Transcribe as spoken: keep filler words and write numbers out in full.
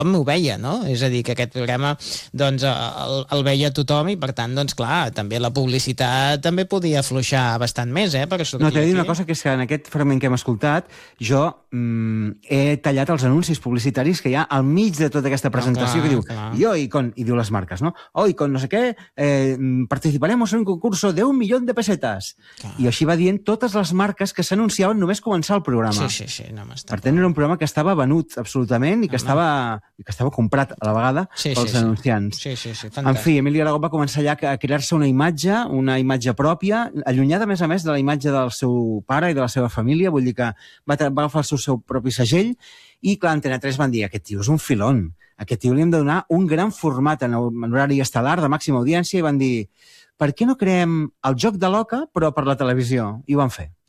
ho veia, no? És a dir, que aquest programa doncs, el, el veia tothom i, per tant, doncs, clar, també la publicitat també podia afluixar bastant més, eh, per sortir No, t'he de dir aquí. una cosa, que és que en aquest fragment que hem escoltat, jo mm, he tallat els anuncis publicitaris que hi ha al mig de tota aquesta presentació, clar, que diu, clar. y hoy con, i diu les marques, no? Hoy con no sé què, eh, participaremos en un concurso de un millón de pesetas. Clar. I així va dient totes les marques que s'anunciaven només començar el programa. Sí, sí, sí. No, per tant, era un programa que estava venut absolutament i que, estava, i que estava comprat a la vegada sí, pels sí, sí. anunciants. Sí, sí, sí, En fantàstic. fi, Emili Aragó va començar ja a crear-se una imatge, una imatge pròpia, allunyada, a més a més, de la imatge del seu pare i de la seva família, vull dir que va, va agafar el seu, seu propi segell, i clar, Antena tres van dir, aquest tio és un filón, aquest tio li hem de donar un gran format en horari estel·lar de màxima audiència, i van dir, per què no creem el joc de l'oca, però per la televisió? I ho van fer.